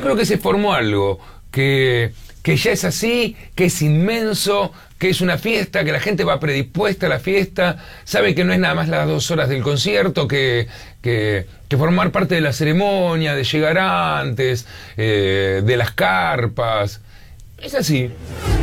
creo que se formó algo, que ya es así, que es inmenso, que es una fiesta, que la gente va predispuesta a la fiesta, sabe que no es nada más las 2 horas del concierto, que formar parte de la ceremonia, de llegar antes, de las carpas. Es así.